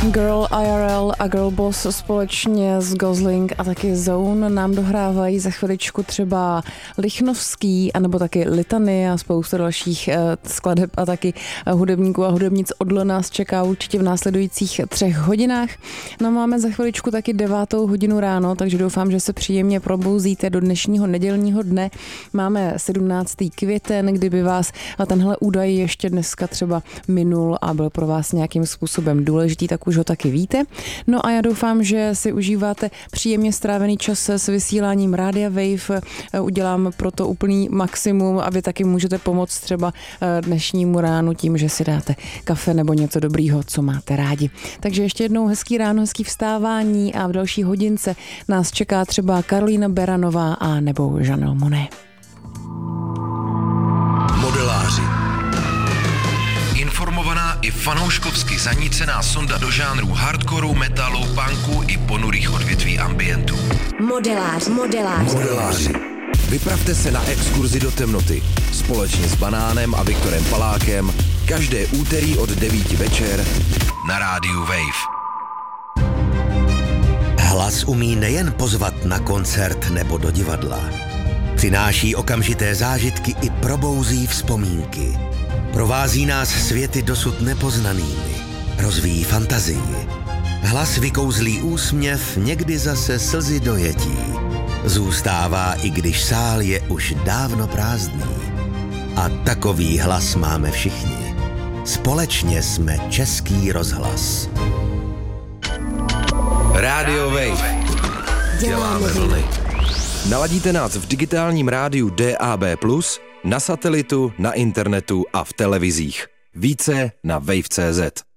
Girl IRL a Girl Boss společně s Gosling a taky Zone nám dohrávají za chviličku třeba Lichnovský, anebo taky Litany a spousta dalších skladeb a taky hudebníků a hudebnic. Odle nás čeká určitě v následujících 3 hodinách. No máme za chviličku taky 9. hodinu ráno, takže doufám, že se příjemně probouzíte do dnešního nedělního dne. Máme 17. květen, kdyby vás tenhle údaj ještě dneska třeba minul a byl pro vás nějakým způsobem důležitý, tak už ho taky víte. No a já doufám, že si užíváte příjemně strávený čas s vysíláním Rádia Wave. Udělám proto úplný maximum a vy taky můžete pomoct třeba dnešnímu ránu tím, že si dáte kafe nebo něco dobrýho, co máte rádi. Takže ještě jednou hezký ráno, hezký vstávání a v další hodince nás čeká třeba Karolína Beranová a nebo Janelle Monáe. Modeláři. Informovaná i fanouškovsky zanícená sonda do žánrů hardcoreu, metalu, punku i ponurých odvětví ambientu. Modeláři. Vypravte se na exkurzi do temnoty společně s Banánem a Viktorem Palákem každé úterý od 9 večer na rádiu Wave. Hlas umí nejen pozvat na koncert nebo do divadla. Přináší okamžité zážitky i probouzí vzpomínky. Provází nás světy dosud nepoznanými. Rozvíjí fantazii. Hlas vykouzlí úsměv, někdy zase slzy dojetí. Zůstává, i když sál je už dávno prázdný. A takový hlas máme všichni. Společně jsme Český rozhlas. Radio Wave. Děláme vlny. Naladíte nás v digitálním rádiu DAB+, na satelitu, na internetu a v televizích. Více na wave.cz.